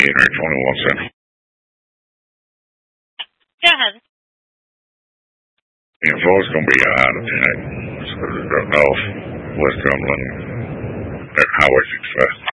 Enter 21 Central. Go ahead. The floor's going to be out of tonight. So, north, West Cumberland, Highway 65.